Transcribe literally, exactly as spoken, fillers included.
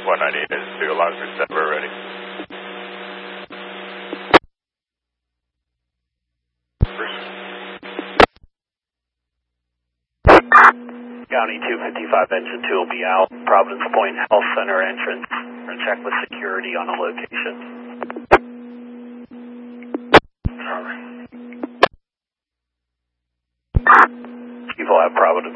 one ninety-eight is two, alarms are set, we're ready. County two fifty-five, engine two will be out. Providence Point Health Center entrance. We're check with security on the location. Sorry. Chief will have Providence